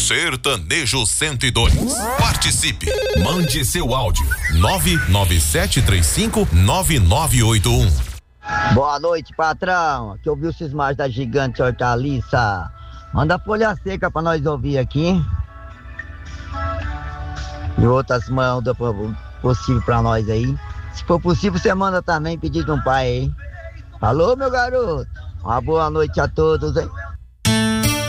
Sertanejo 102. Participe. Mande seu áudio. 997359981. Boa noite, patrão. Aqui ouviu os mais da Gigante Hortaliça. Manda folha seca pra nós ouvir aqui. E outras mandas possível pra nós aí. Se for possível, você manda também pedir de um pai aí. Falou, meu garoto. Uma boa noite a todos, hein?